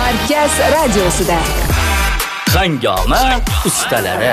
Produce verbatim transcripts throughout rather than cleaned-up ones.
Markaz radiosida Hangoma ustalari.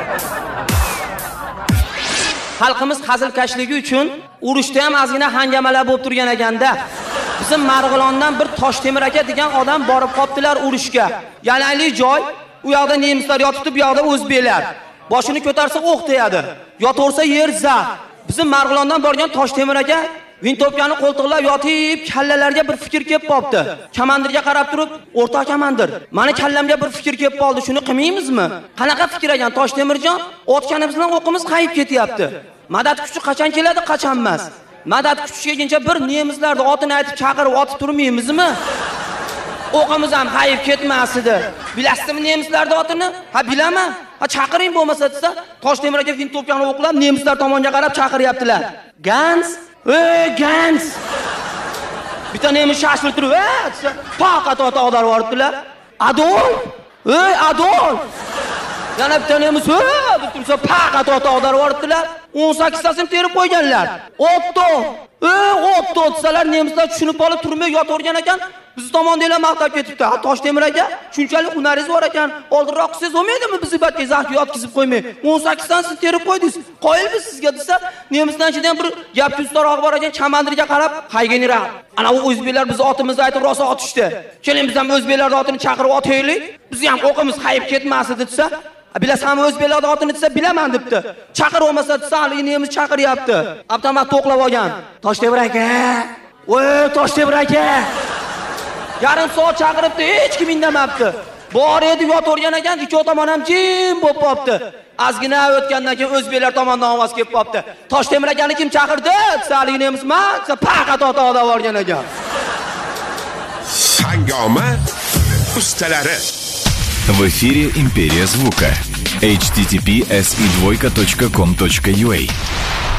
Xalqimiz hazilkashligi uchun urushda ham ozgina hangamalar bo'lib turgan ekanda, bizim Marg'ilondan bir Toshtemir aka degan odam borib qoptilar urushga. Yalanli joy, u yoqda nemislar yotibdi, bu yoqda o'zbeklar. Boshini ko'tarsa o'q tegadi, yotaversa yer zax. Bizim Marg'ilondan borgan Toshtemir aka Vintopkani qo'ltiqlab yotib, kallalarga bir fikr kelib qopti. Kamandirga qarab turib, o'rta kamandir, meni kallamga bir fikr kelib qoldi, shuni qilmaymizmi? Qanaqa fikr ekan Toshtemirjon? Otganimizdan o'qimiz qayib ketyapti. Madad kuchi qachon keladi, qachon emas. Madad kuchi kelguncha bir nemislarni otini aytib chaqirib otib turmaymizmi? O'qimiz ham qayib ketmas edi. Bilasizmi nemislarni otini? Ha, bilaman. Ha, chaqiring bo'lmasa desa, Toshtemir aka Vintopkani o'qlab nemislar tomonga qarab chaqiryaptilar. Gans Ey Gans! Bitta nemis shashilib turib, "Ey!" faqat ota odar boribdilar. Adol! Ey Adol! Yana bitta nemis, "Ey!" deb tursa faqat ota odar boribdilar. o'n sakkiztasini terib qo'yganlar. Otto! Ey, Otto desalar nemislar tushunib olib turmay yotavergan ekan. Biz tomondagilar maqtab ketibdi. Ha, Toshtemir aka, shunchalik hunaringiz bor ekan, oldinroq qilsangiz bo'lmaydimi bizni batga zahki yotkizib qo'ymay? o'n sakkiztasini terib qo'ydingiz. Qoyilmiz sizga desa, nemisdan ichidan bir gap ustarog'i bor ekan, chamandirga qarab, "Qaygenira, ana u o'zbeklar biz otimizni aytib rosa otishdi. Keling biz ham o'zbeklarning otini chaqirib otaylik. Biz ham o'qimiz qayib ketmasin" desa, "Bilasanmi o'zbeklarning otini" desa, "Bilaman" debdi. Chaqir olmasa desa, "Hali nemis chaqiryapti." Avtomat to'qlab olgan. "Toshtemir aka, voy Toshtemir aka." Yarim soat chaqiribdi, hech kim indamabdi. Bor edi yotavergan ekan, ikki tomon ham jim bo'lib qopti. Ozgina o'tgandan keyin o'zbeklar tomonidan ovoz kelib qopti. "Toshtemir akani kim chaqirdi?" desa, "Hali nemisman" desa, faqat ota oda borgan ekan. Hangoma ustalari. В эфире Империя звука. эйч ти ти пи эс и двойка точка ком точка ю а